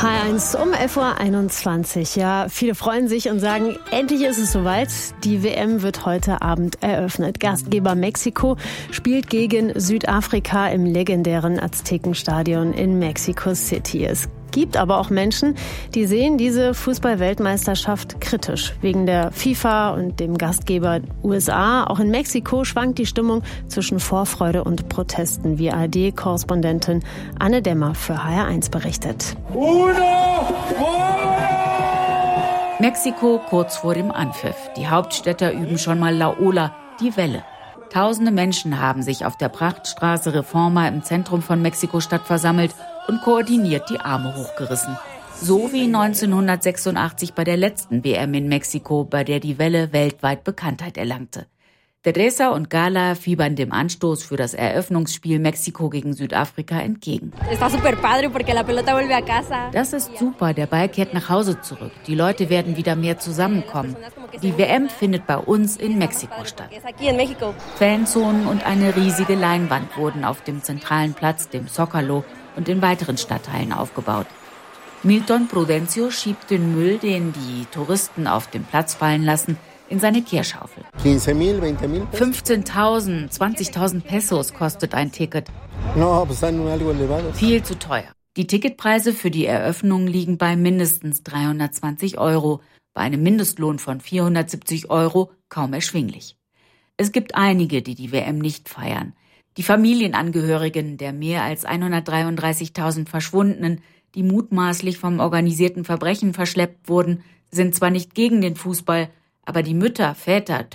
H1 um 11:21 Uhr. Ja, viele freuen sich und sagen, endlich ist es soweit. Die WM wird heute Abend eröffnet. Gastgeber Mexiko spielt gegen Südafrika im legendären Aztekenstadion in Mexico City. Es gibt aber auch Menschen, die sehen diese Fußball-Weltmeisterschaft kritisch. Wegen der FIFA und dem Gastgeber USA. Auch in Mexiko schwankt die Stimmung zwischen Vorfreude und Protesten, wie ARD-Korrespondentin Anne Dämmer für HR1 berichtet. Mexiko kurz vor dem Anpfiff. Die Hauptstädter üben schon mal La Ola, die Welle. Tausende Menschen haben sich auf der Prachtstraße Reforma im Zentrum von Mexiko-Stadt versammelt und koordiniert die Arme hochgerissen. So wie 1986 bei der letzten WM in Mexiko, bei der die Welle weltweit Bekanntheit erlangte. Teresa und Gala fiebern dem Anstoß für das Eröffnungsspiel Mexiko gegen Südafrika entgegen. Das ist super, der Ball kehrt nach Hause zurück. Die Leute werden wieder mehr zusammenkommen. Die WM findet bei uns in Mexiko statt. Fanzonen und eine riesige Leinwand wurden auf dem zentralen Platz, dem Zócalo, und in weiteren Stadtteilen aufgebaut. Milton Prudencio schiebt den Müll, den die Touristen auf dem Platz fallen lassen, in seine Kehrschaufel. 15.000, 20.000 Pesos kostet ein Ticket. Viel zu teuer. Die Ticketpreise für die Eröffnung liegen bei mindestens 320 €, bei einem Mindestlohn von 470 € kaum erschwinglich. Es gibt einige, die die WM nicht feiern. Die Familienangehörigen der mehr als 133.000 Verschwundenen, die mutmaßlich vom organisierten Verbrechen verschleppt wurden, sind zwar nicht gegen den Fußball, aber die Mütter, Väter,